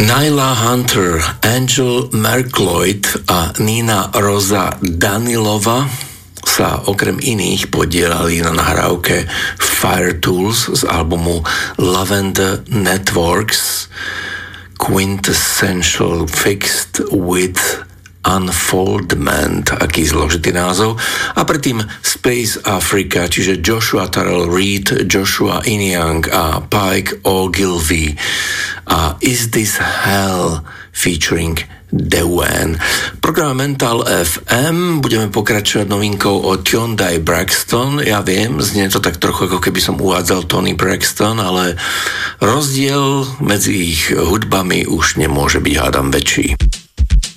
Nyla Hunter, Angel Merkloyd a Nina Rosa Danilova sa okrem iných podielali na nahrávke Fire Tools z albumu Lavender Networks Quintessential Fixed with Unfoldment, aký zložitý názov, a predtým Space Africa, čiže Joshua Tarell Reed, Joshua Inyang a Pike Ogilvy a Is This Hell featuring Dewan. Program Mental FM budeme pokračovať novinkou od Hyundai Braxton. Ja viem, znie to tak trochu, ako keby som uvádzal Tony Braxton, ale rozdiel medzi ich hudbami už nemôže byť, hádam, väčší.